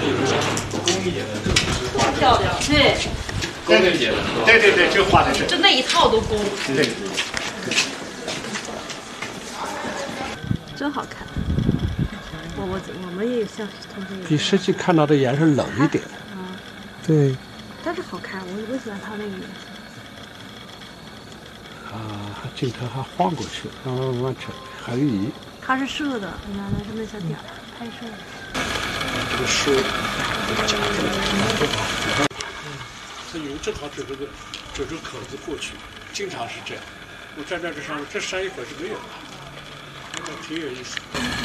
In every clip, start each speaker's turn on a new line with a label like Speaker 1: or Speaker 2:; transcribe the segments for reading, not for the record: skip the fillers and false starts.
Speaker 1: 太漂亮，对。
Speaker 2: 对，就画的是。
Speaker 1: 就那一套都工。
Speaker 2: 对。
Speaker 1: 真好看。我们也像同学。
Speaker 2: 比实际看到的颜色冷一点。
Speaker 1: 啊。
Speaker 2: 对。
Speaker 1: 但是好看，我喜欢它那个颜色。
Speaker 2: 镜头还晃过去，慢慢扯，还有移。
Speaker 1: 它是射的，你看它是那小点儿拍摄的。
Speaker 2: 这个书，这个夹子，这云正好走这个口子过去，经常是这样。我站在这上面，这山一会儿是没有的，挺有意思。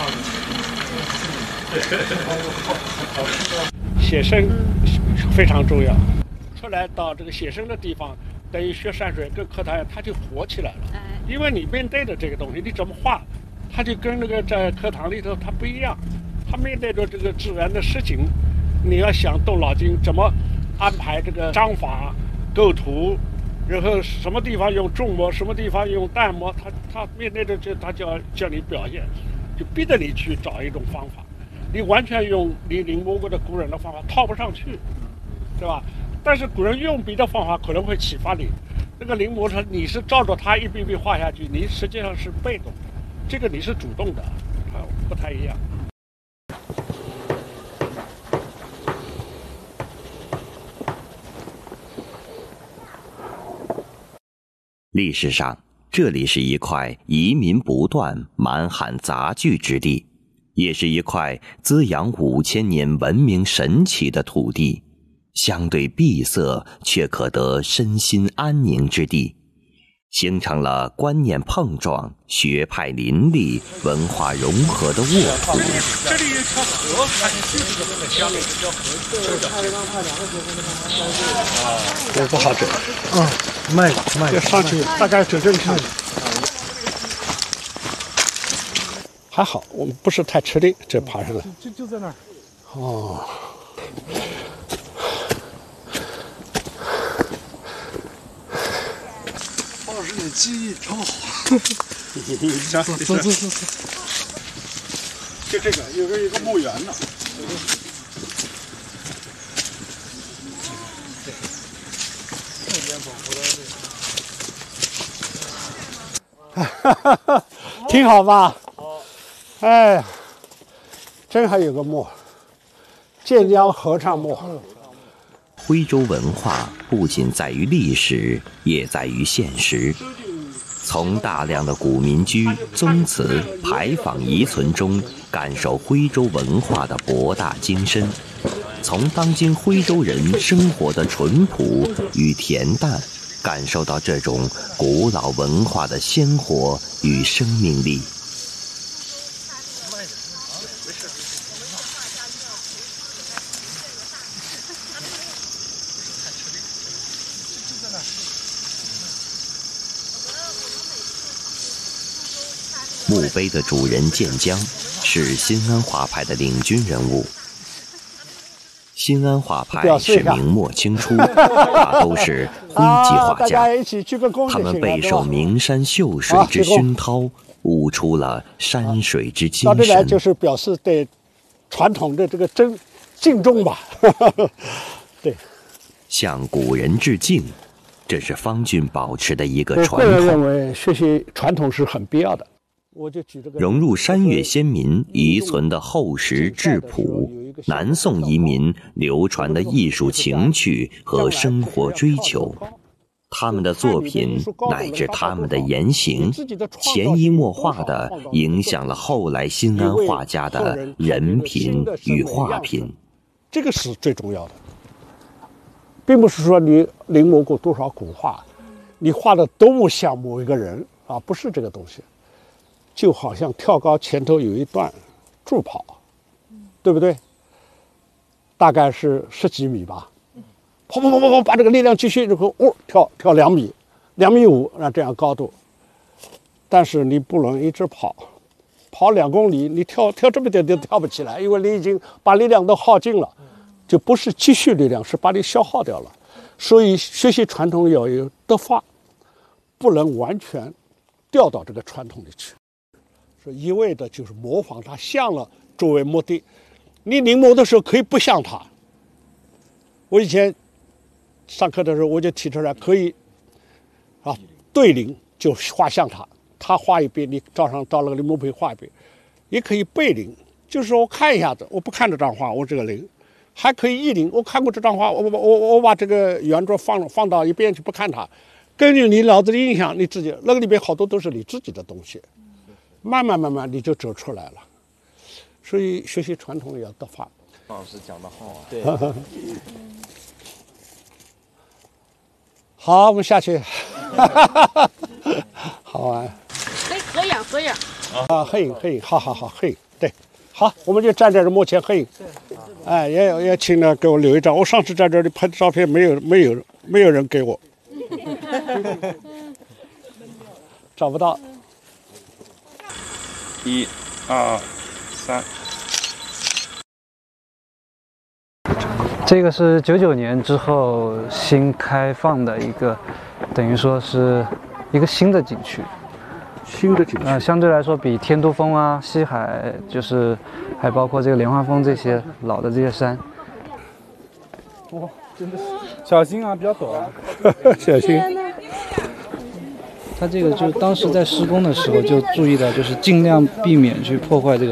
Speaker 2: 写生非常重要，出来到这个写生的地方。等于学山水跟课堂，它就活起来了。因为你面对的这个东西，你怎么画，它就跟那个在课堂里头它不一样。它面对着这个自然的实景，你要想动脑筋怎么安排这个章法、构图，然后什么地方用重墨，什么地方用淡墨，它面对着这，它叫你表现，就逼着你去找一种方法。你完全用你临摹过的古人的方法套不上去，对吧？但是古人用笔的方法可能会启发你，那个临摹你是照着它一笔笔画下去，你实际上是被动的，这个你是主动的，它不太一样。
Speaker 3: 历史上，这里是一块移民不断、满汉杂聚之地，也是一块滋养5000年文明神奇的土地。相对闭塞却可得身心安宁之地，形成了观念碰撞、学派林立、文化融合的沃土。
Speaker 2: 这里有条河，就是这个江里这条河，这不好走。慢，要上去大概走这个上去。还好，我们不是太吃力，这爬上来。就在那儿。哦。你记忆超好，走，就这个有一个墓园呢。挺好吧？哎，真还有个墓，建江合唱墓。
Speaker 3: 徽州文化不仅在于历史，也在于现实。从大量的古民居、宗祠、牌坊遗存中，感受徽州文化的博大精深；从当今徽州人生活的淳朴与恬淡，感受到这种古老文化的鲜活与生命力。墓碑的主人建江是新安画派的领军人物。新安画派是明末清初，大都是徽籍画家，他们备受名山秀水之熏陶，悟出了山水之精神。
Speaker 2: 到这来就是表示对传统的这个敬重吧。对，
Speaker 3: 向古人致敬，这是方俊保持的一个传统。
Speaker 2: 我个人认为学习传统是很必要的。
Speaker 3: 融入山岳先民遗存的厚实质朴，南宋移民流传的艺术情趣和生活追求，他们的作品乃至他们的言行，潜移默化地影响了后来新安画家的人品与画品。
Speaker 2: 这个是最重要的，并不是说你临摹过多少古画，你画的多么像某一个人啊，不是这个东西。就好像跳高前头有一段助跑，对不对？大概是10几米吧，砰，把这个力量继续，然后跳2米，2.5米，那这样高度。但是你不能一直跑2公里，你跳这么点都跳不起来，因为你已经把力量都耗尽了，就不是积蓄力量，是把你消耗掉了。所以学习传统要有德法，不能完全掉到这个传统里去。一味的就是模仿它像了作为目的， 你临摹的时候可以不像他。我以前上课的时候我就提出来，可以对临就画像他，他画一遍，你照那个临摹碑画一遍，也可以背临，就是说我看一下子，我不看这张画，我这个临，还可以意临，我看过这张画，我把这个原作放到一边去不看它，根据你脑子的印象，你自己那个里边好多都是你自己的东西，慢慢你就走出来了。所以学习传统要得法。
Speaker 4: 老师讲得好啊。
Speaker 2: 对。好，我们下去。好玩。
Speaker 1: 来合影。
Speaker 2: 合影，好，合影，对，好，我们就站在这幕前合影。哎，也请呢给我留一张。我上次在这里拍的照片，没有人给我，找不到。
Speaker 4: 1、2、3。
Speaker 5: 这个是99年之后新开放的一个，等于说是一个新的景区。相对来说比天都峰啊、西海，就是还包括这个莲花峰这些老的这些山。
Speaker 6: 哇，真的是小心啊，比较陡啊。
Speaker 2: 小心。
Speaker 5: 它这个就当时在施工的时候就注意到，就是尽量避免去破坏这个。